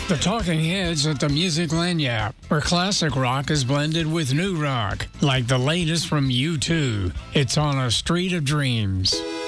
The Talking Heads at the Music Lanyap, where classic rock is blended with new rock, like the latest from U2. It's on a Street of Dreams.